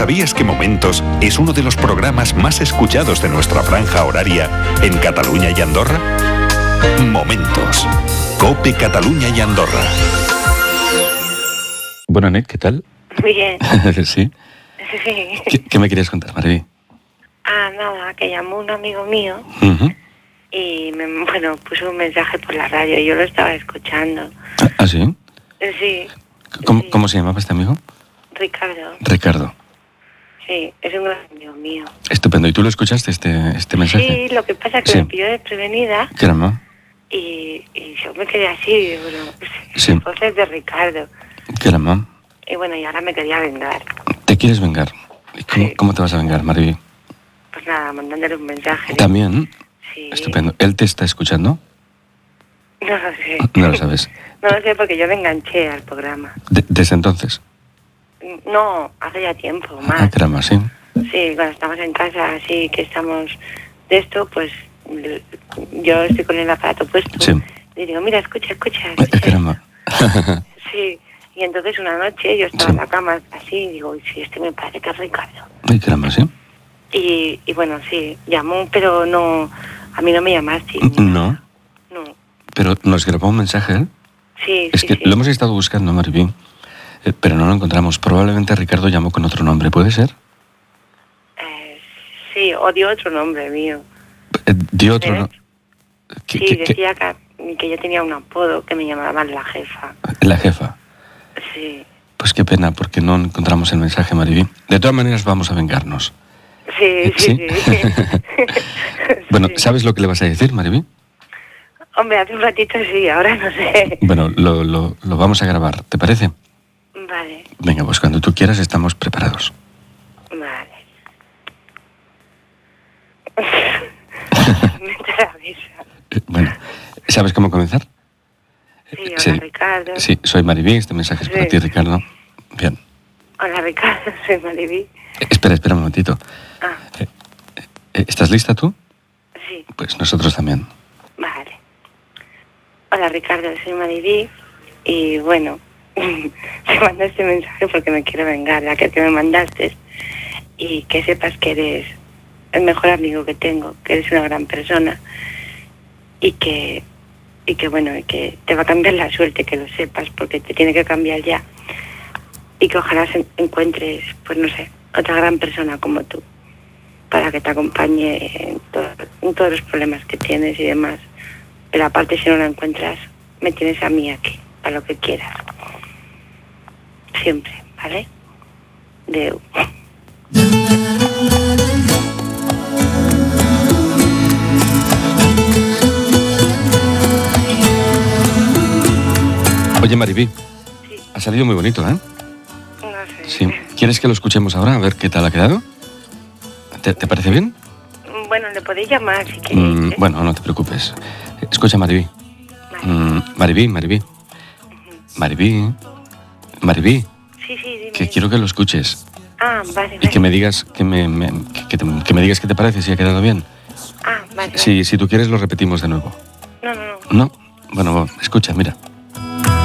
¿Sabías que Momentos es uno de los programas más escuchados de nuestra franja horaria en Cataluña y Andorra? Momentos. COPE Cataluña y Andorra. Bueno, Anet, ¿qué tal? Bien. ¿Sí? Sí. ¿Qué me querías contar, Mariví? Nada, que llamó un amigo mío Uh-huh. y puso un mensaje por la radio y yo lo estaba escuchando. ¿Ah, sí? Sí. ¿Cómo, Sí. ¿Cómo se llamaba este amigo? Ricardo. Ricardo. Sí, es un gran amigo mío. Estupendo. ¿Y tú lo escuchaste, este mensaje? Sí, lo que pasa es que Sí. me pilló desprevenida Caramba. y yo me quedé así, Sí. voces de Ricardo. Caramba. Y y ahora me quería vengar. ¿Te quieres vengar? ¿Y cómo, Sí. cómo te vas a vengar, Mariví? Pues nada, mandándole un mensaje. ¿También? Sí. Estupendo. ¿Él te está escuchando? No lo sé. No lo sabes. No lo sé porque yo me enganché al programa. ¿Desde entonces? No, hace ya tiempo, más. Ah, caramba, sí. Sí, cuando estamos en casa, así que estamos de esto, pues yo estoy con el aparato puesto. Sí. Y digo, mira, escucha. Caramba. Sí, y entonces una noche yo estaba Sí. en la cama así y digo, uy, sí, me parece que es Ricardo. Ay, caramba, sí. Y sí, llamó, pero no, a mí no me llamaste. No. No, Pero nos grabó un mensaje, ¿eh? sí, Es sí, que sí. lo hemos estado buscando, Mariví, pero no lo encontramos. Probablemente Ricardo llamó con otro nombre, ¿puede ser? Sí, o dio otro nombre mío. Dio otro, ¿no? Sí, decía que yo tenía un apodo que me llamaban la jefa. La jefa. Sí. Pues qué pena, porque no encontramos el mensaje, Mariví. De todas maneras, vamos a vengarnos. Sí. Bueno, Sí. ¿sabes lo que le vas a decir, Mariví? Hombre, hace un ratito sí, ahora no sé. Bueno, lo vamos a grabar, ¿te parece? Vale, Venga, pues cuando tú quieras estamos preparados. vale. Me da la risa. Bueno, ¿sabes cómo comenzar? Sí, hola Ricardo. Sí, soy Mariví, este mensaje es para Sí. ti, Ricardo. Bien. Hola Ricardo, soy Mariví. Espera un momentito. Ah, ¿Estás lista tú? sí, Pues nosotros también. vale. Hola Ricardo, soy Mariví y te mando este mensaje porque me quiero vengar de aquel que me mandaste y que sepas que eres el mejor amigo que tengo, que eres una gran persona y que te va a cambiar la suerte, que lo sepas, porque te tiene que cambiar ya y que ojalá encuentres, pues no sé, otra gran persona como tú para que te acompañe en todos los problemas que tienes y demás. Pero aparte, si no la encuentras, me tienes a mí aquí, para lo que quieras. Siempre, ¿vale? Deu. Oye, Mariví, Sí, ha salido muy bonito, ¿eh? no sé. Sí. ¿Quieres que lo escuchemos ahora? A ver qué tal ha quedado. ¿Te parece bien? Bueno, le podéis llamar si queréis. ¿eh? Bueno, no te preocupes. Escucha, Mariví. Vale. Mariví. Sí, dime. Que quiero que lo escuches Vale. y que me digas que me digas qué te parece, si ha quedado bien. Vale. Si tú quieres lo repetimos de nuevo. No. ¿No? Bueno, escucha, mira.